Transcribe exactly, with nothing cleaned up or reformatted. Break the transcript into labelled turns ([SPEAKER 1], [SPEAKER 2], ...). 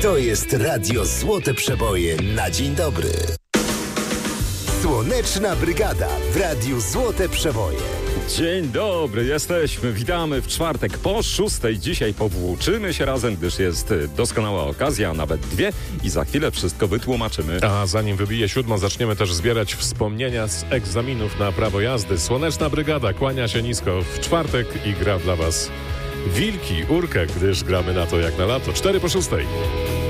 [SPEAKER 1] To jest Radio Złote Przeboje na dzień dobry. Słoneczna Brygada w Radiu Złote Przeboje.
[SPEAKER 2] Dzień dobry, jesteśmy, witamy w czwartek po szóstej. Dzisiaj powłóczymy się razem, gdyż jest doskonała okazja, a nawet dwie i za chwilę wszystko wytłumaczymy.
[SPEAKER 3] A zanim wybije siódma, zaczniemy też zbierać wspomnienia z egzaminów na prawo jazdy. Słoneczna Brygada kłania się nisko w czwartek i gra dla Was Wilki, Urkę, gdyż gramy na to jak na lato. Cztery po szóstej.